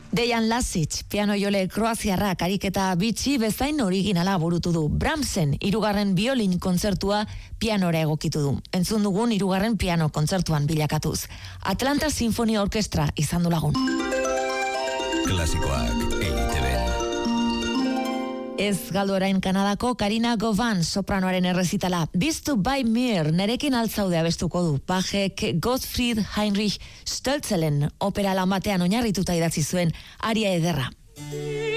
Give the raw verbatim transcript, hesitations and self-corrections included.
Dejan Lasic, piano jole kroaziarrak ariketa bitxi bezain originala burutu du. Brahmsen hirugarren biolin kontzertua pianora egokitu du. Entzun dugun hirugarren piano kontzertuan bilakatuz. Atlanta Sinfonia Orkestra izan du lagun. Klasikoak E I T B. Ez galdu orain Kanadako Karina Govan sopranoaren errezitala. Beast to by Mir nerekin altzaude abestuko du. Bachek Gottfried Heinrich Stölzelen opera lan batean oinarrituta idatzi zuen aria ederra.